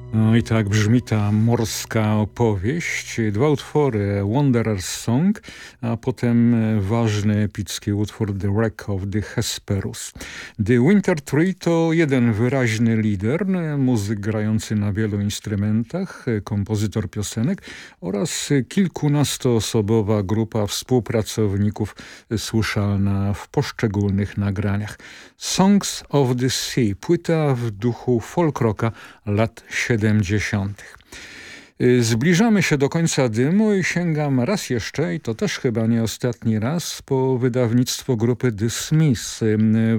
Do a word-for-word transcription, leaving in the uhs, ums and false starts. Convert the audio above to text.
No i tak brzmi ta morska opowieść. Dwa utwory, Wanderer's Song, a potem ważny epicki utwór The Wreck of the Hesperus. The Winter Tree to jeden wyraźny lider, muzyk grający na wielu instrumentach, kompozytor piosenek oraz kilkunastoosobowa grupa współpracowników słyszalna w poszczególnych nagraniach. Songs of the Sea, płyta w duchu folk rocka lat siedemdziesiątych. Zbliżamy się do końca dymu i sięgam raz jeszcze, i to też chyba nie ostatni raz, po wydawnictwo grupy The Smiths.